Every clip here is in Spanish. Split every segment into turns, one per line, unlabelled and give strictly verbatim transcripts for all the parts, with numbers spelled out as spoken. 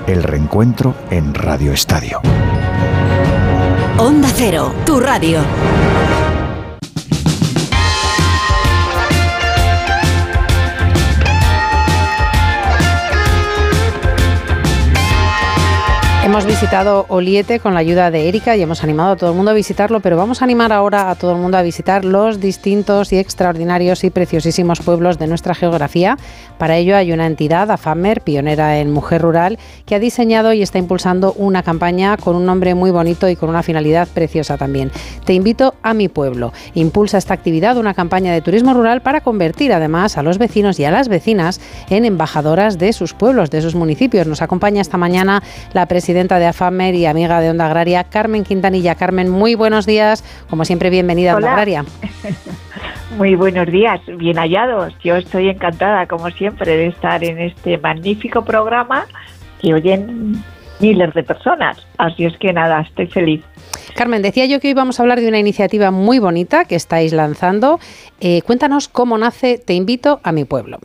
el reencuentro en Radio Estadio.
Onda Cero, tu radio.
Hemos visitado Oliete con la ayuda de Erika y hemos animado a todo el mundo a visitarlo, pero vamos a animar ahora a todo el mundo a visitar los distintos y extraordinarios y preciosísimos pueblos de nuestra geografía. Para ello hay una entidad, AFAMER, pionera en mujer rural, que ha diseñado y está impulsando una campaña con un nombre muy bonito y con una finalidad preciosa también. Te invito a mi pueblo. Impulsa esta actividad, una campaña de turismo rural para convertir además a los vecinos y a las vecinas en embajadoras de sus pueblos, de sus municipios. Nos acompaña esta mañana la presidenta de AFAMER y amiga de Onda Agraria, Carmen Quintanilla. Carmen, muy buenos días. Como siempre, bienvenida a Onda Agraria.
Muy buenos días, bien hallados. Yo estoy encantada, como siempre, de estar en este magnífico programa que oyen miles de personas. Así es que nada, estoy feliz.
Carmen, decía yo que hoy vamos a hablar de una iniciativa muy bonita que estáis lanzando. Eh, cuéntanos cómo nace Te invito a mi pueblo.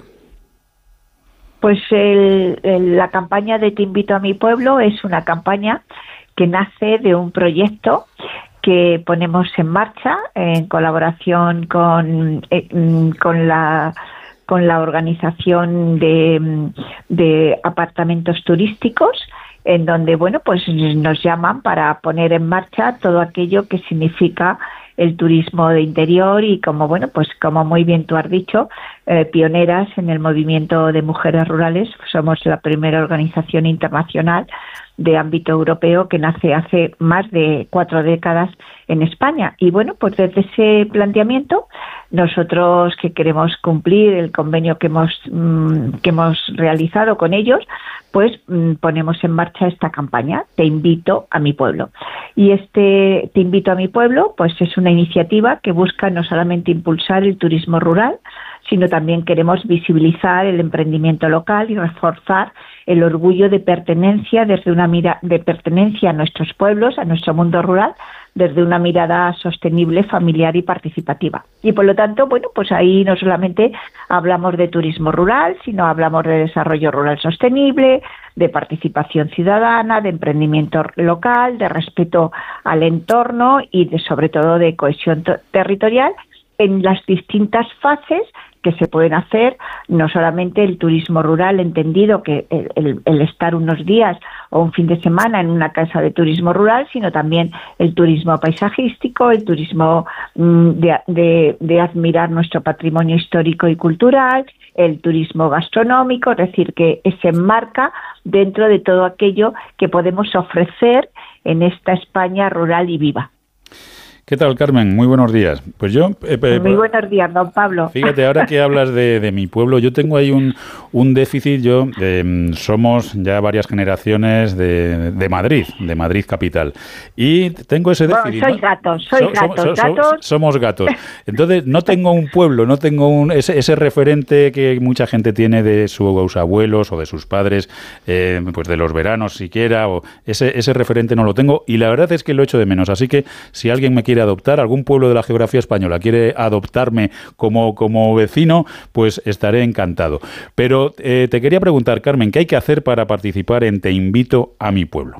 Pues el, el, la campaña de Te invito a mi pueblo es una campaña que nace de un proyecto que ponemos en marcha en colaboración con, eh, con la con la organización de, de apartamentos turísticos, en donde bueno pues nos llaman para poner en marcha todo aquello que significa el turismo de interior y como bueno pues como muy bien tú has dicho, eh, pioneras en el movimiento de mujeres rurales. Somos la primera organización internacional de ámbito europeo que nace hace más de cuatro décadas en España. Y bueno, pues desde ese planteamiento, nosotros que queremos cumplir el convenio que hemos mmm, que hemos realizado con ellos, pues mmm, ponemos en marcha esta campaña, Te invito a mi pueblo. Y este Te invito a mi pueblo, pues es una iniciativa que busca no solamente impulsar el turismo rural, sino también queremos visibilizar el emprendimiento local y reforzar el orgullo de pertenencia desde una mira de pertenencia a nuestros pueblos, a nuestro mundo rural, desde una mirada sostenible, familiar y participativa. Y por lo tanto, bueno, pues ahí no solamente hablamos de turismo rural, sino hablamos de desarrollo rural sostenible, de participación ciudadana, de emprendimiento local, de respeto al entorno y de, sobre todo de cohesión territorial en las distintas fases que se pueden hacer, no solamente el turismo rural, entendido que el, el, el estar unos días o un fin de semana en una casa de turismo rural, sino también el turismo paisajístico, el turismo mmm, de, de, de admirar nuestro patrimonio histórico y cultural, el turismo gastronómico, es decir, que se enmarca dentro de todo aquello que podemos ofrecer en esta España rural y viva.
¿Qué tal, Carmen? Muy buenos días. Pues yo... Eh, eh,
Muy buenos días, don Pablo.
Fíjate, ahora que hablas de, de mi pueblo, yo tengo ahí un, un déficit. Yo eh, somos ya varias generaciones de, de Madrid, de Madrid capital. Y tengo ese déficit.
Bueno, sois
¿no?
gatos, sois
so,
gatos,
so, so,
gatos.
Somos gatos. Entonces, no tengo un pueblo, no tengo un, ese, ese referente que mucha gente tiene de sus abuelos o de sus padres, eh, pues de los veranos siquiera, o ese, ese referente no lo tengo. Y la verdad es que lo echo de menos. Así que, si alguien me quiere adoptar, algún pueblo de la geografía española quiere adoptarme como, como vecino, pues estaré encantado. Pero eh, te quería preguntar, Carmen, ¿qué hay que hacer para participar en Te invito a mi pueblo?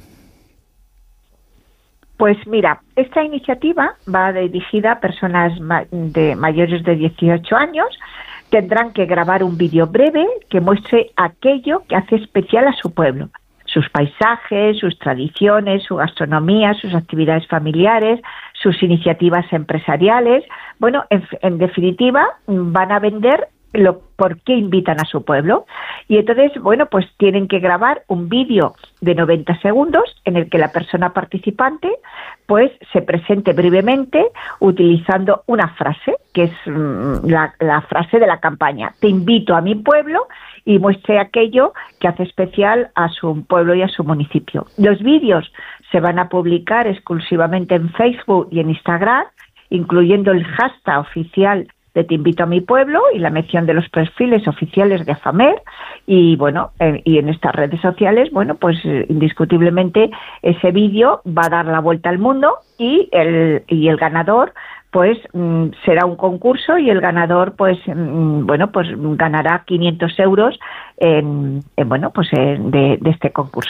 Pues mira, esta iniciativa va dirigida a personas ma- de mayores de dieciocho años. Tendrán que grabar un vídeo breve que muestre aquello que hace especial a su pueblo. Sus paisajes, sus tradiciones, su gastronomía, sus actividades familiares, sus iniciativas empresariales. Bueno, en, en definitiva, van a vender lo por qué invitan a su pueblo. Y entonces, bueno, pues tienen que grabar un vídeo de noventa segundos en el que la persona participante pues se presente brevemente utilizando una frase, que es mmm, la, la frase de la campaña. Te invito a mi pueblo, y muestre aquello que hace especial a su pueblo y a su municipio. Los vídeos se van a publicar exclusivamente en Facebook y en Instagram, incluyendo el hashtag oficial de Te invito a mi pueblo y la mención de los perfiles oficiales de AFAMER. Y bueno, eh, y en estas redes sociales, bueno, pues eh, indiscutiblemente ese vídeo va a dar la vuelta al mundo y el, y el ganador pues mm, será un concurso y el ganador pues mm, bueno pues ganará quinientos euros en, en bueno pues en, de, de este concurso.